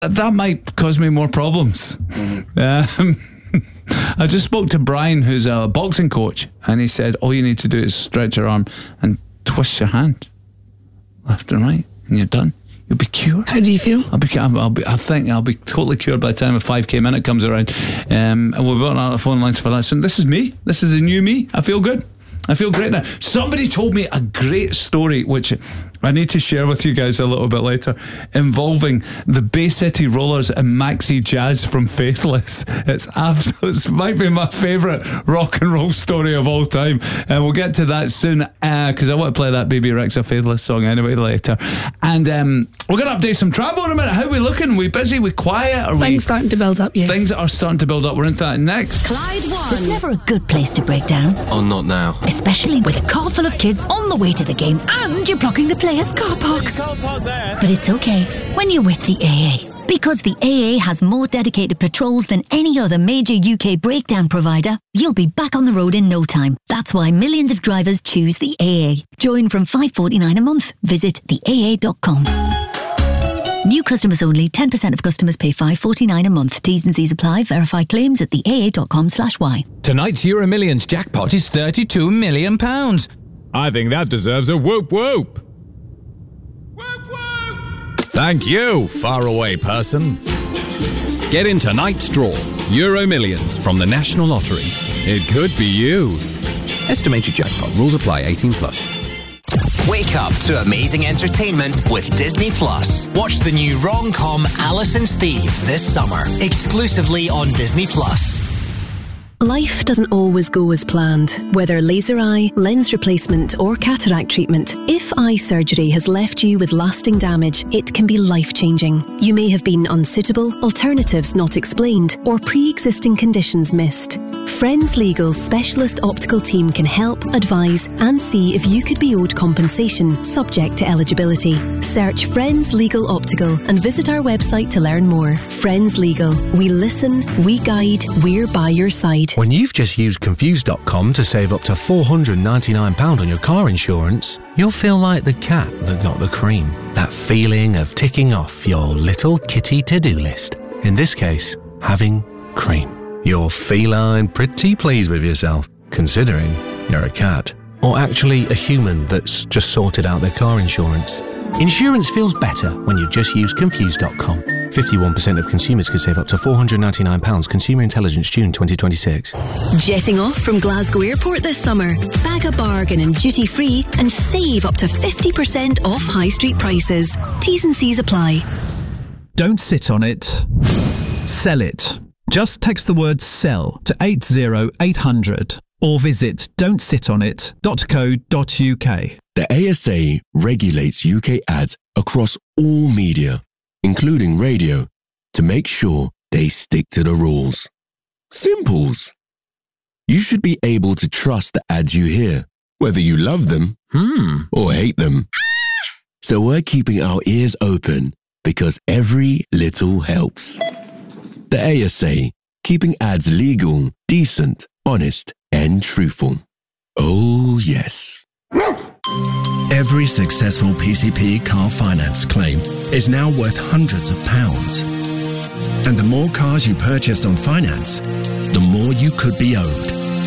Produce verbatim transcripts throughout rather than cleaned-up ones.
that might cause me more problems. Mm-hmm. Um, I just spoke to Brian, who's a boxing coach, and he said all you need to do is stretch your arm and twist your hand left and right, and you're done. You'll be cured. How do you feel? I'll be, I'll be, I think I'll be totally cured by the time a five K minute comes around. Um, and we'll be on our phone lines for that. So this is me. This is the new me. I feel good. I feel great now. Somebody told me a great story, which I need to share with you guys a little bit later, involving the Bay City Rollers and Maxi Jazz from Faithless. It's absolute, it might be my favourite rock and roll story of all time. And we'll get to that soon, because uh, I want to play that Baby Rexa Faithless song anyway later. And um, we're going to update some travel in a minute. How are we looking? Are we busy? Are we quiet? Are Things we... starting to build up, yes. Things are starting to build up. We're into that next. Clyde One. There's never a good place to break down. Oh, not now. Especially with a car full of kids on the way to the game and you're blocking the players' car park. But it's okay when you're with the A A. Because the A A has more dedicated patrols than any other major U K breakdown provider, you'll be back on the road in no time. That's why millions of drivers choose the A A. Join from five dollars forty-nine a month. Visit the A A dot com. New customers only. ten percent of customers pay five dollars forty-nine a month. T's and C's apply. Verify claims at the A A dot com slash Y. Tonight's Euro Millions jackpot is thirty-two million pounds. I think that deserves a whoop whoop. Whoop whoop! Thank you, faraway person. Get in tonight's draw. Euro Millions from the National Lottery. It could be you. Estimated jackpot. Rules apply. eighteen plus. Wake up to amazing entertainment with Disney Plus. Watch the new rom-com Alice and Steve this summer, exclusively on Disney Plus. Life doesn't always go as planned. Whether laser eye, lens replacement or cataract treatment, if eye surgery has left you with lasting damage, it can be life-changing. You may have been unsuitable, alternatives not explained, or pre-existing conditions missed. Friends Legal's specialist optical team can help, advise and see if you could be owed compensation subject to eligibility. Search Friends Legal Optical and visit our website to learn more. Friends Legal. We listen, we guide, we're by your side. When you've just used Confused dot com to save up to four hundred ninety-nine pounds on your car insurance, you'll feel like the cat that got the cream. That feeling of ticking off your little kitty to-do list. In this case, having cream. You're feline pretty pleased with yourself, considering you're a cat. Or actually a human that's just sorted out their car insurance. Insurance feels better when you just use Confused dot com. fifty-one percent of consumers could save up to four hundred ninety-nine pounds. Consumer Intelligence, June twenty twenty-six. Jetting off from Glasgow Airport this summer. Bag a bargain and duty free and save up to fifty percent off high street prices. T's and C's apply. Don't sit on it. Sell it. Just text the word SELL to eight zero eight hundred or visit don't sit on it dot co dot uk. The A S A regulates U K ads across all media, including radio, to make sure they stick to the rules. Simples. You should be able to trust the ads you hear, whether you love them hmm. or hate them. So we're keeping our ears open because every little helps. The A S A, keeping ads legal, decent, honest, and truthful. Oh, yes. Every successful P C P car finance claim is now worth hundreds of pounds. And the more cars you purchased on finance, the more you could be owed.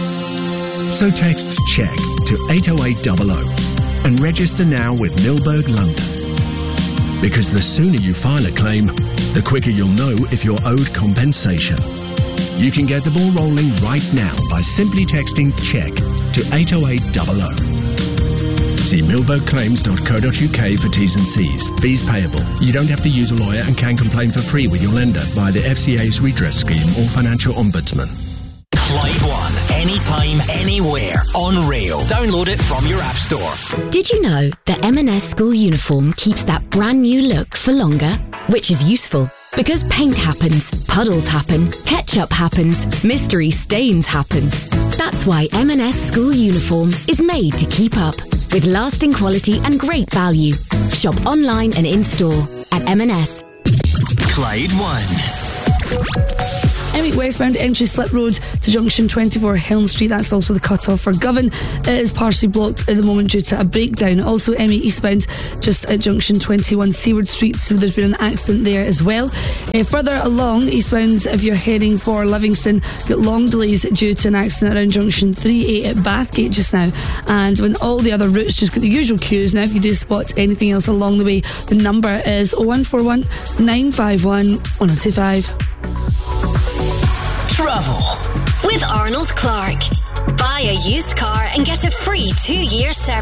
So text CHECK to eight oh eight hundred and register now with Milberg London. Because the sooner you file a claim, the quicker you'll know if you're owed compensation. You can get the ball rolling right now by simply texting CHECK to eight oh eight hundred. See milberg claims dot co dot uk for T's and C's. Fees payable. You don't have to use a lawyer and can complain for free with your lender via the F C A's redress scheme or financial ombudsman. Clyde One, anytime, anywhere, on rail. Download it from your app store. Did you know that M and S school uniform keeps that brand new look for longer? Which is useful, because paint happens, puddles happen, ketchup happens, mystery stains happen. That's why M and S school uniform is made to keep up, with lasting quality and great value. Shop online and in-store at M and S. Clyde One. M eight westbound entry Slip Road to junction twenty-four Helm Street. That's also the cut-off for Govan. It is partially blocked at the moment due to a breakdown. Also M eight eastbound just at junction twenty-one Seaward Street, so there's been an accident there as well. Uh, further along eastbound, if you're heading for Livingston, got long delays due to an accident around junction three A at Bathgate just now. And when all the other routes just got the usual queues. Now if you do spot anything else along the way, the number is oh one four one, nine five one, one oh two five. Travel with Arnold Clark. Buy a used car and get a free two-year service.